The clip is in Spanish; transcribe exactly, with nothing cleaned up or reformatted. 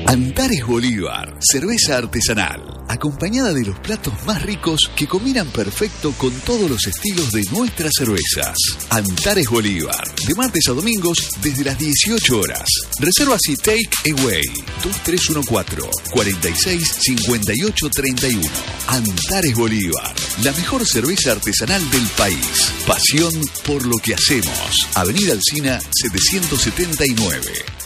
Antares Bolívar, cerveza artesanal, acompañada de los platos más ricos que combinan perfecto con todos los estilos de nuestras cervezas. Antares Bolívar, de martes a domingos desde las dieciocho horas. Reservas y take away dos tres uno cuatro, cuatro seis cinco ocho tres uno. Antares Bolívar, la mejor cerveza artesanal del país. Pasión por lo que hacemos. Avenida Alsina setecientos setenta y nueve.